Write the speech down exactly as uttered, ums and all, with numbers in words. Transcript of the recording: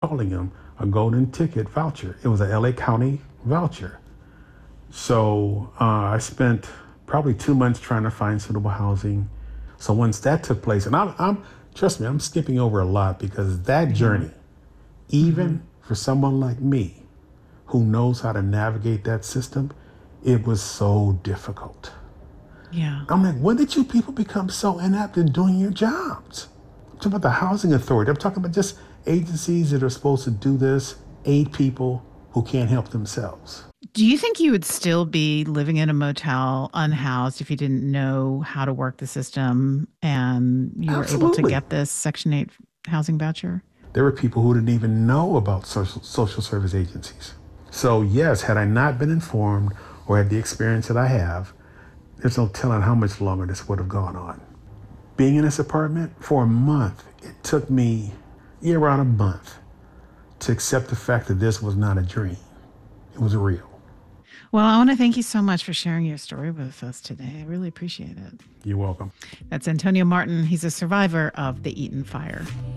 calling them a golden ticket voucher. It was a L A County voucher. So uh, I spent probably two months trying to find suitable housing. So once that took place, and I'm, I'm trust me, I'm skipping over a lot because that journey, even mm-hmm. for someone like me who knows how to navigate that system, it was so difficult. Yeah. I'm like, when did you people become so inept in doing your jobs? I'm talking about the housing authority. I'm talking about just agencies that are supposed to do this, aid people who can't help themselves. Do you think you would still be living in a motel unhoused if you didn't know how to work the system and you were able to Absolutely. get this Section eight housing voucher? There were people who didn't even know about social, social service agencies. So yes, had I not been informed or had the experience that I have, there's no telling how much longer this would have gone on. Being in this apartment for a month, it took me yeah, around a month to accept the fact that this was not a dream. It was real. Well, I want to thank you so much for sharing your story with us today. I really appreciate it. You're welcome. That's Antonio Martin. He's a survivor of the Eaton fire.